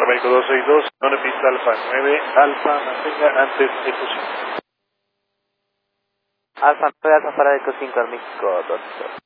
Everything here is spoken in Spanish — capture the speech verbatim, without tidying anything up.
México dos seis dos, zona pista Alfa nueve, Alfa, mantenga antes Eco cinco. Alfa nueve, Alfa para Eco cinco, al México dos seis dos.